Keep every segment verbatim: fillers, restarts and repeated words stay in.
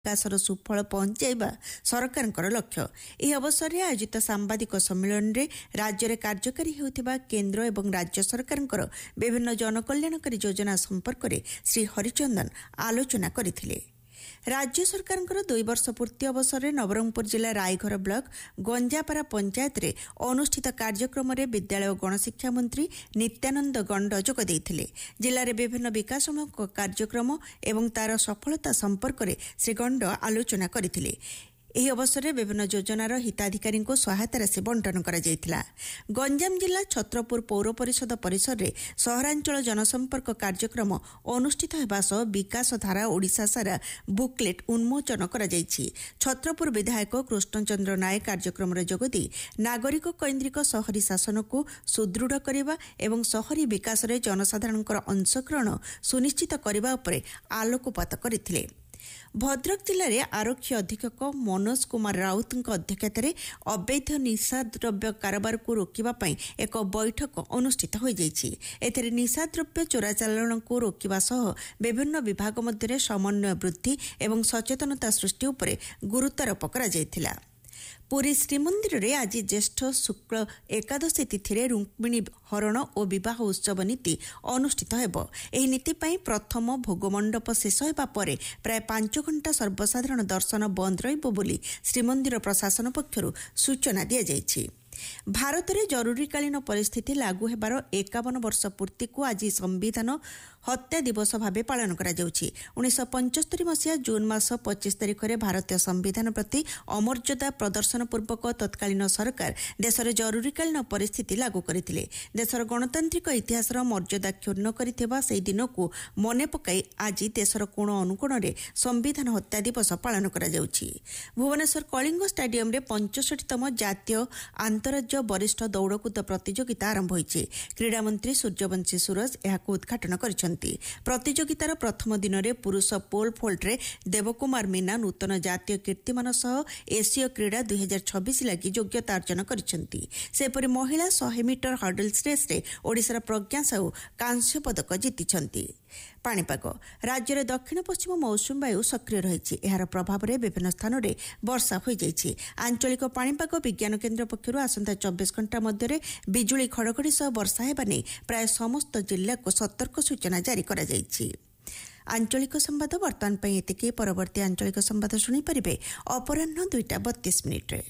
विकासर सुफल पहुंचाइबा सरकारଙ୍କର लक्ष्य। ଏହି ଅବସରରେ ଆୟୋଜିତ ସାମ୍ବାଦିକ ସମ୍ମିଳନୀରେ ରାଜ୍ୟରେ କାର୍ଯ୍ୟକାରୀ ହେଉଥିବା କେନ୍ଦ୍ର ଏବଂ ରାଜ୍ୟ ସରକାରଙ୍କର ବିଭିନ୍ନ ଜନକଲ୍ୟାଣକାରୀ ଯୋଜନା ସମ୍ପର୍କରେ ଶ୍ରୀ ହରିଚନ୍ଦନ ଆଲୋଚନା କରିଥିଲେ। राज्य सरकारଙ୍କର ଦୁଇ ବର୍ଷ ପୂର୍ତ୍ତି ଅବସରରେ ନବରଙ୍ଗପୁର ଜିଲ୍ଲା ରାଇଘର ବ୍ଲକ ଗଞ୍ଜାପାରା ପଞ୍ଚାୟତରେ ଅନୁଷ୍ଠିତ କାର୍ଯ୍ୟକ୍ରମରେ ବିଦ୍ୟାଳୟ ଓ ଗଣଶିକ୍ଷା ମନ୍ତ୍ରୀ ନିତ୍ୟାନନ୍ଦ ଗଣ୍ଡ ଯୋଗ ଦେଇଥିଲେ। ଜିଲ୍ଲାରେ ବିଭିନ୍ନ ବିକାଶମୂଳକ କାର୍ଯ୍ୟକ୍ରମ ଏବଂ ତାର ସଫଳତା ସମ୍ପର୍କରେ ଶ୍ରୀ ଗଣ୍ଡ ଆଲୋଚନା କରିଥିଲେ। ଏହି ଅବସରରେ ବିଭିନ୍ନ ଯୋଜନାର ହିତାଧିକାରୀଙ୍କୁ ସହାୟତା ରାଶି ବଣ୍ଟନ କରାଯାଇଥିଲା। ଗଞ୍ଜାମ ଜିଲ୍ଲା ଛତ୍ରପୁର ପୌର ପରିଷଦ ପରିସରରେ ସହରାଞ୍ଚଳ ଜନସମ୍ପର୍କ କାର୍ଯ୍ୟକ୍ରମ ଅନୁଷ୍ଠିତ ହେବା ସହ ବିକାଶ ଧାରା ଓଡ଼ିଶା ସାରା ବୁକ୍ଲେଟ୍ ଉନ୍ମୋଚନ କରାଯାଇଛି। ଛତ୍ରପୁର ବିଧାୟକ କୃଷ୍ଣଚନ୍ଦ୍ର ନାୟକ କାର୍ଯ୍ୟକ୍ରମରେ ଯୋଗଦେଇ ନାଗରିକ କୈନ୍ଦ୍ରିକ ସହରୀ ଶାସନକୁ ସୁଦୃଢ଼ କରିବା ଏବଂ ସହରୀ ବିକାଶରେ ଜନସାଧାରଣଙ୍କର ଅଂଶଗ୍ରହଣ ସୁନିଶ୍ଚିତ କରିବା ଉପରେ ଆଲୋକପାତ କରିଥିଲେ। ଭଦ୍ରକ ଜିଲ୍ଲାରେ ଆରକ୍ଷୀ ଅଧୀକ୍ଷକ ମନୋଜ କୁମାର ରାଉତଙ୍କ ଅଧ୍ୟକ୍ଷତାରେ ଅବୈଧ ନିଶାଦ୍ରବ୍ୟ କାରବାରକୁ ରୋକିବା ପାଇଁ ଏକ ବୈଠକ ଅନୁଷ୍ଠିତ ହୋଇଯାଇଛି। ଏଥିରେ ନିଶାଦ୍ରବ୍ୟ ଚୋରାଚାଲାଣକୁ ରୋକିବା ସହ ବିଭିନ୍ନ ବିଭାଗ ମଧ୍ୟରେ ସମନ୍ୱୟ ବୃଦ୍ଧି ଏବଂ ସଚେତନତା ସୃଷ୍ଟି ଉପରେ ଗୁରୁତ୍ୱାରୋପ କରାଯାଇଥିଲା। ପୁରୀ ଶ୍ରୀମନ୍ଦିରରେ ଆଜି ଜ୍ୟେଷ୍ଠ ଶୁକ୍ଳ ଏକାଦଶୀ ତିଥିରେ ରୁକ୍ମିଣୀ ହରଣ ଓ ବିବାହ ଉତ୍ସବ ନୀତି ଅନୁଷ୍ଠିତ ହେବ। ଏହି ନୀତି ପାଇଁ ପ୍ରଥମ ଭୋଗମଣ୍ଡପ ଶେଷ ହେବା ପରେ ପ୍ରାୟ ପାଞ୍ଚ ଘଣ୍ଟା ସର୍ବସାଧାରଣ ଦର୍ଶନ ବନ୍ଦ ରହିବ ବୋଲି ଶ୍ରୀମନ୍ଦିର ପ୍ରଶାସନ ପକ୍ଷରୁ ସୂଚନା ଦିଆଯାଇଛି। ଭାରତରେ ଜରୁରୀକାଳୀନ ପରିସ୍ଥିତି ଲାଗୁ ହେବାର ଏକାବନ ବର୍ଷ ପୂର୍ତ୍ତିକୁ ଆଜି ସମ୍ବିଧାନ ହତ୍ୟା ଦିବସ ଭାବେ ପାଳନ କରାଯାଉଛି। ଉଣେଇଶହ ପଞ୍ଚସ୍ତରୀ ମସିହା ଜୁନ୍ ମାସ ପଚିଶ ତାରିଖରେ ଭାରତୀୟ ସମ୍ବିଧାନ ପ୍ରତି ଅମର୍ଯ୍ୟାଦା ପ୍ରଦର୍ଶନ ପୂର୍ବକ ତତ୍କାଳୀନ ସରକାର ଦେଶରେ ଜରୁରୀକାଳୀନ ପରିସ୍ଥିତି ଲାଗୁ କରିଥିଲେ। ଦେଶର ଗଣତାନ୍ତ୍ରିକ ଇତିହାସର ମର୍ଯ୍ୟାଦା କ୍ଷୁର୍ଣ୍ଣ କରିଥିବା ସେହି ଦିନକୁ ମନେ ପକାଇ ଆଜି ଦେଶର କୋଣ ଅନୁକୋଣରେ ସମ୍ବିଧାନ ହତ୍ୟା ଦିବସ ପାଳନ କରାଯାଉଛି। ଭୁବନେଶ୍ୱର କଳିଙ୍ଗ ଷ୍ଟାଡିୟମରେ ପଞ୍ଚଷଠିତମ ଜାତୀୟ ଆନ୍ତଃରାଜ୍ୟ ବରିଷ୍ଠ ଦୌଡ଼କୁଦ ପ୍ରତିଯୋଗିତା ଆରମ୍ଭ ହୋଇଛି। କ୍ରୀଡ଼ାମନ୍ତ୍ରୀ ସୂର୍ଯ୍ୟବଂଶୀ ସୁରଜ ଏହାକୁ ଉଦ୍ଘାଟନ କରିଛନ୍ତି। ପ୍ରତିଯୋଗିତାର ପ୍ରଥମ ଦିନରେ ପୁରୁଷ ପୋଲ୍ ଭୋଲ୍ଟରେ ଦେବକୁମାର ମୀନା ନୂତନ ଜାତୀୟ କୀର୍ତ୍ତିମାନ ସହ ଏସୀୟ କ୍ରୀଡ଼ା ଦୁଇ ହଜାର ଛବିଶ ଲାଗି ଯୋଗ୍ୟତା ଅର୍ଜନ କରିଛନ୍ତି। ସେପରି ମହିଳା ଶହେ ମିଟର ହର୍ଡଲ୍ସ ରେସ୍ରେ ଓଡ଼ିଶାର ପ୍ରଜ୍ଞା ସାହୁ କାଂସ୍ୟ ପଦକ ଜିତିଛନ୍ତି। ପାଣିପାଗ ରାଜ୍ୟରେ ଦକ୍ଷିଣ ପଶ୍ଚିମ ମୌସୁମୀ ବାୟୁ ସକ୍ରିୟ ରହିଛି। ଏହାର ପ୍ରଭାବରେ ବିଭିନ୍ନ ସ୍ଥାନରେ ବର୍ଷା ହୋଇଯାଇଛି। ଆଞ୍ଚଳିକ ପାଣିପାଗ ବିଜ୍ଞାନ କେନ୍ଦ୍ର ପକ୍ଷରୁ ଆସନ୍ତା ଚବିଶ ଘଣ୍ଟା ମଧ୍ୟରେ ବିଜୁଳି ଘଡ଼ଘଡ଼ି ସହ ବର୍ଷା ହେବା ନେଇ ପ୍ରାୟ ସମସ୍ତ ଜିଲ୍ଲାକୁ ସତର୍କ ସୂଚନା ଜାରି କରାଯାଇଛି। ଆଞ୍ଚଳିକ ସମ୍ବାଦ ବର୍ତ୍ତମାନ ପାଇଁ ଏତିକି। ପରବର୍ତ୍ତୀ ଆଞ୍ଚଳିକ ସମ୍ବାଦ ଶୁଣିପାରିବେ ଅପରାହ୍ନ ଦୁଇଟା ବତିଶ ମିନିଟ୍ରେ।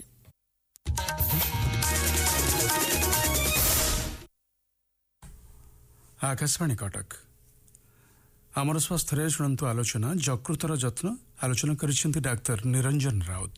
ଆକାଶବାଣୀ କଟକ ଆମର ସ୍ୱାସ୍ଥ୍ୟରେ ଶୁଣନ୍ତୁ ଆଲୋଚନା ଯକୃତର ଯତ୍ନ। ଆଲୋଚନା କରିଛନ୍ତି ଡାକ୍ତର ନିରଞ୍ଜନ ରାଉତ।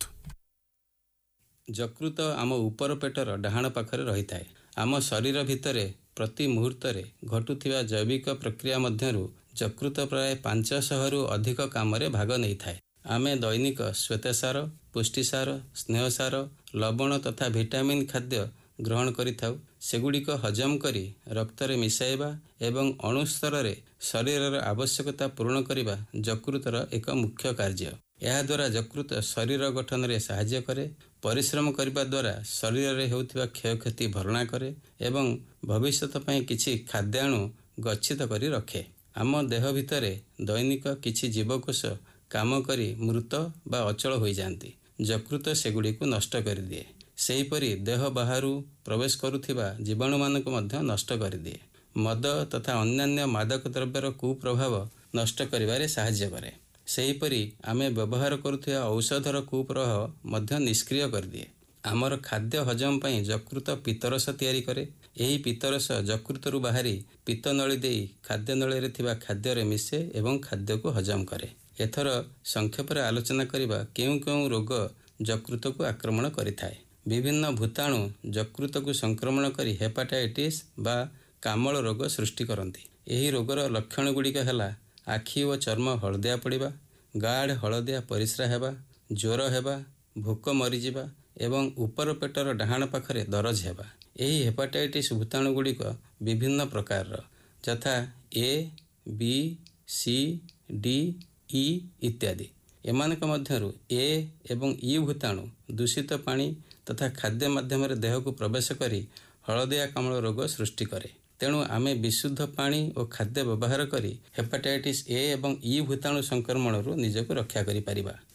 ଯକୃତ ଆମ ଉପର ପେଟର ଡାହାଣ ପାଖରେ ରହିଥାଏ। ଆମ ଶରୀର ଭିତରେ ପ୍ରତି ମୁହୂର୍ତ୍ତରେ ଘଟୁଥିବା ଜୈବିକ ପ୍ରକ୍ରିୟା ମଧ୍ୟରୁ ଯକୃତ ପ୍ରାୟ ପାଞ୍ଚଶହରୁ ଅଧିକ କାମରେ ଭାଗ ନେଇଥାଏ। ଆମେ ଦୈନିକ ଶ୍ୱେତସାର, ପୁଷ୍ଟିସାର, ସ୍ନେହସାର, ଲବଣ ତଥା ଭିଟାମିନ୍ ଖାଦ୍ୟ ଗ୍ରହଣ କରିଥାଉ। ସେଗୁଡ଼ିକ ହଜମ କରି ରକ୍ତରେ ମିଶାଇବା ଏବଂ ଅଣୁସ୍ତରରେ ଶରୀରର ଆବଶ୍ୟକତା ପୂରଣ କରିବା ଯକୃତର ଏକ ମୁଖ୍ୟ କାର୍ଯ୍ୟ। ଏହାଦ୍ୱାରା ଯକୃତ ଶରୀର ଗଠନରେ ସାହାଯ୍ୟ କରେ, ପରିଶ୍ରମ କରିବା ଦ୍ୱାରା ଶରୀରରେ ହେଉଥିବା କ୍ଷୟକ୍ଷତି ଭରଣା କରେ ଏବଂ ଭବିଷ୍ୟତ ପାଇଁ କିଛି ଖାଦ୍ୟାଣୁ ଗଚ୍ଛିତ କରି ରଖେ। ଆମ ଦେହ ଭିତରେ ଦୈନିକ କିଛି ଜୀବକୋଷ କାମ କରି ମୃତ ବା ଅଚଳ ହୋଇଯାଆନ୍ତି। ଯକୃତ ସେଗୁଡ଼ିକୁ ନଷ୍ଟ କରିଦିଏ। ସେହିପରି ଦେହ ବାହାରୁ ପ୍ରବେଶ କରୁଥିବା ଜୀବାଣୁମାନଙ୍କୁ ମଧ୍ୟ ନଷ୍ଟ କରିଦିଏ। ମଦ ତଥା ଅନ୍ୟାନ୍ୟ ମାଦକ ଦ୍ରବ୍ୟର କୁପ୍ରଭାବ ନଷ୍ଟ କରିବାରେ ସାହାଯ୍ୟ କରେ। ସେହିପରି ଆମେ ବ୍ୟବହାର କରୁଥିବା ଔଷଧର କୁପ୍ରଭାବ ମଧ୍ୟ ନିଷ୍କ୍ରିୟ କରିଦିଏ। ଆମର ଖାଦ୍ୟ ହଜମ ପାଇଁ ଯକୃତ ପିତ୍ତରସ ତିଆରି କରେ। ଏହି ପିତ୍ତରସ ଯକୃତରୁ ବାହାରି ପିତ୍ତନଳୀ ଦେଇ ଖାଦ୍ୟନଳୀରେ ଥିବା ଖାଦ୍ୟରେ ମିଶେ ଏବଂ ଖାଦ୍ୟକୁ ହଜମ କରେ। ଏଥର ସଂକ୍ଷେପରେ ଆଲୋଚନା କରିବା କେଉଁ କେଉଁ ରୋଗ ଯକୃତକୁ ଆକ୍ରମଣ କରିଥାଏ। ବିଭିନ୍ନ ଭୂତାଣୁ ଯକୃତକୁ ସଂକ୍ରମଣ କରି ହେପାଟାଇଟିସ୍ ବା କାମଳ ରୋଗ ସୃଷ୍ଟି କରନ୍ତି। ଏହି ରୋଗର ଲକ୍ଷଣ ଗୁଡ଼ିକ ହେଲା ଆଖି ଓ ଚର୍ମ ହଳଦିଆ ପଡ଼ିବା, ଗାଢ଼ ହଳଦିଆ ପରିସ୍ରା ହେବା, ଜ୍ୱର ହେବା, ଭୋକ ମରିଯିବା ଏବଂ ଉପର ପେଟର ଡାହାଣ ପାଖରେ ଦରଜ ହେବା। ଏହି ହେପାଟାଇଟିସ୍ ଭୂତାଣୁ ଗୁଡ଼ିକ ବିଭିନ୍ନ ପ୍ରକାରର, ଯଥା ଏ, ବି, ସି, ଡି, ଇ ଇତ୍ୟାଦି। ଏମାନଙ୍କ ମଧ୍ୟରୁ ଏ ଏବଂ ଇ ଭୂତାଣୁ ଦୂଷିତ ପାଣି ତଥା ଖାଦ୍ୟ ମାଧ୍ୟମରେ ଦେହକୁ ପ୍ରବେଶ କରି ହଳଦିଆ କାମଳ ରୋଗ ସୃଷ୍ଟି କରେ। ତେଣୁ ଆମେ ବିଶୁଦ୍ଧ ପାଣି ଓ ଖାଦ୍ୟ ବ୍ୟବହାର କରି ହେପାଟାଇଟିସ୍ ଏ ଏବଂ ଇ ଭୂତାଣୁ ସଂକ୍ରମଣରୁ ନିଜକୁ ରକ୍ଷା କରିପାରିବା।